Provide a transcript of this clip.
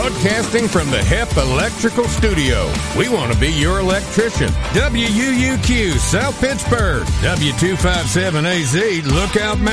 Broadcasting from the HEP Electrical Studio. We want to be your electrician. WUUQ, South Pittsburgh. W257AZ, Lookout Mountain.